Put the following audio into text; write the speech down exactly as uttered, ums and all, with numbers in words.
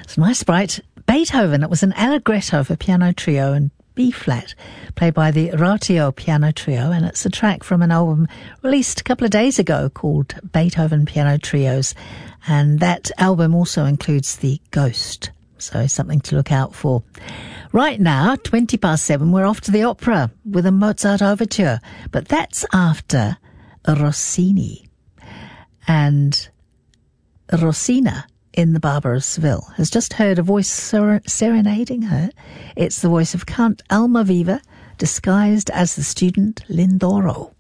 It's nice, bright. Beethoven, it was an Allegretto for piano trio and B-flat, played by the Ratio Piano Trio, and it's a track from an album released a couple of days ago called Beethoven Piano Trios, and that album also includes the Ghost, so something to look out for. Right now, twenty past seven, we're off to the opera with a Mozart overture, but that's after Rossini. And Rosina in The Barber of Seville has just heard a voice ser- serenading her. It's the voice of Count Almaviva, disguised as the student Lindoro.